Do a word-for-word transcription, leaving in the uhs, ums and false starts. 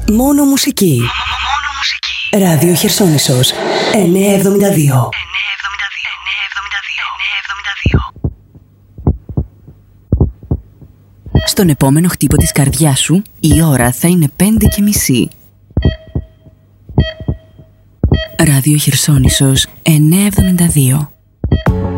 Μόνο μουσική. Μόνο μουσική. Ράδιο Χερσόνησος εννιακόσια εβδομήντα δύο. Στον επόμενο χτύπο της καρδιάς σου η ώρα θα είναι πέντε και μισή. Ράδιο Χερσόνησος εννιακόσια εβδομήντα δύο.